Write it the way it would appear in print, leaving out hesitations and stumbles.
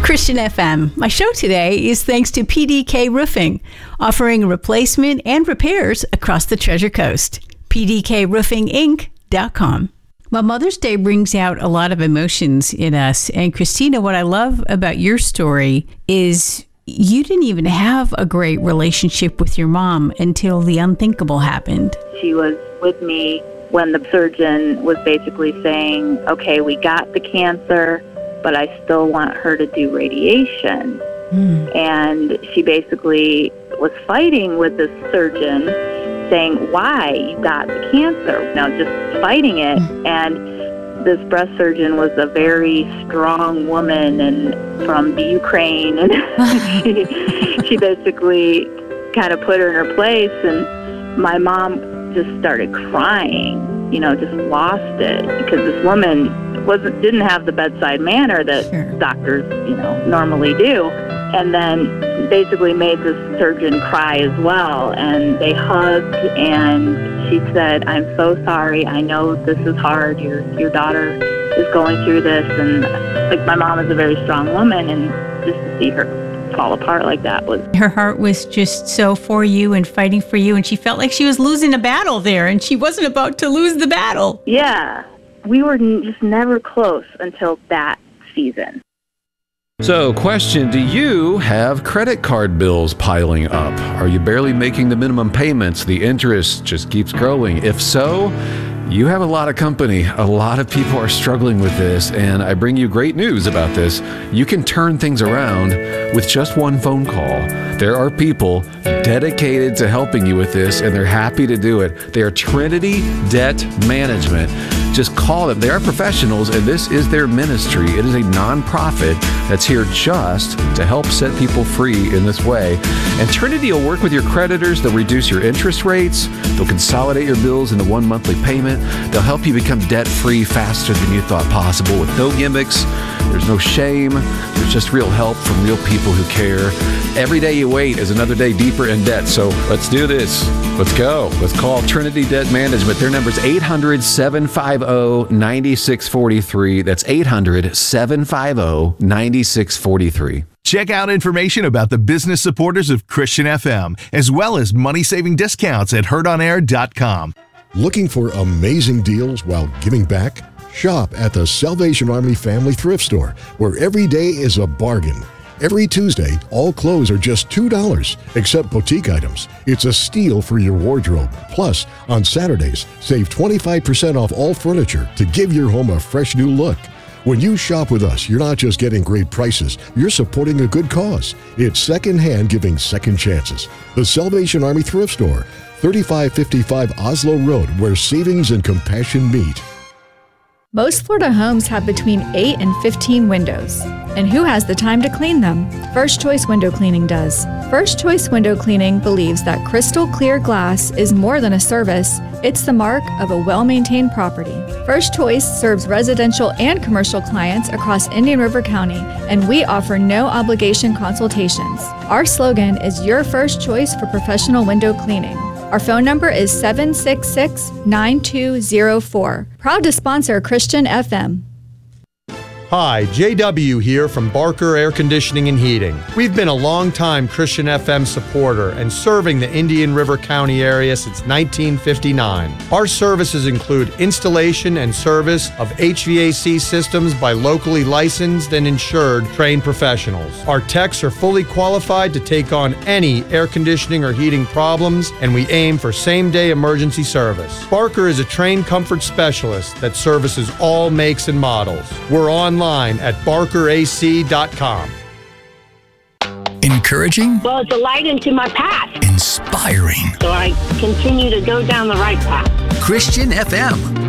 Christian FM. My show today is thanks to PDK Roofing, offering replacement and repairs across the Treasure Coast. PDKRoofingInc.com. Well, Mother's Day brings out a lot of emotions in us. And Christina, what I love about your story is you didn't even have a great relationship with your mom until the unthinkable happened. She was with me when the surgeon was basically saying, okay, we got the cancer, but I still want her to do radiation. And she basically was fighting with the surgeon, saying, why? You got the cancer. Now, just fighting it. And this breast surgeon was a very strong woman and from the Ukraine. And she basically kind of put her in her place. And my mom just started crying, just lost it, because this woman didn't have the bedside manner that doctors, normally do. And then basically made the surgeon cry as well. And they hugged, and she said, I'm so sorry. I know this is hard. Your daughter is going through this. And my mom is a very strong woman, and just to see her fall apart like that was... Her heart was just so for you and fighting for you, and she felt like she was losing a battle there, and she wasn't about to lose the battle. Yeah. We were just never close until that season. So, question, do you have credit card bills piling up? Are you barely making the minimum payments? The interest just keeps growing. If so, you have a lot of company. A lot of people are struggling with this, and I bring you great news about this. You can turn things around with just one phone call. There are people dedicated to helping you with this, and they're happy to do it. They are Trinity Debt Management. Just call them. They are professionals, and this is their ministry. It is a nonprofit that's here just to help set people free in this way. And Trinity will work with your creditors. They'll reduce your interest rates. They'll consolidate your bills into one monthly payment. They'll help you become debt-free faster than you thought possible with no gimmicks. There's no shame. There's just real help from real people who care. Every day you wait is another day deeper in debt. So let's do this. Let's go. Let's call Trinity Debt Management. Their number is 800-750-9643. That's 800-750-9643. Check out information about the business supporters of Christian FM, as well as money-saving discounts at heardonair.com. Looking for amazing deals while giving back? Shop at the Salvation Army Family Thrift Store, where every day is a bargain. Every Tuesday, all clothes are just $2, except boutique items. It's a steal for your wardrobe. Plus, on Saturdays, save 25% off all furniture to give your home a fresh new look. When you shop with us, you're not just getting great prices, you're supporting a good cause. It's secondhand giving second chances. The Salvation Army Thrift Store, 3555 Oslo Road, where savings and compassion meet. Most Florida homes have between 8 and 15 windows. And who has the time to clean them? First Choice Window Cleaning does. First Choice Window Cleaning believes that crystal clear glass is more than a service, it's the mark of a well-maintained property. First Choice serves residential and commercial clients across Indian River County, and we offer no obligation consultations. Our slogan is your first choice for professional window cleaning. Our phone number is 766-9204. Proud to sponsor Christian FM. Hi, JW here from Barker Air Conditioning and Heating. We've been a long-time Christian FM supporter and serving the Indian River County area since 1959. Our services include installation and service of HVAC systems by locally licensed and insured trained professionals. Our techs are fully qualified to take on any air conditioning or heating problems, and we aim for same-day emergency service. Barker is a trained comfort specialist that services all makes and models. We're online at barkerac.com. Encouraging? Well, it's a light into my path. Inspiring. So I continue to go down the right path. Christian FM.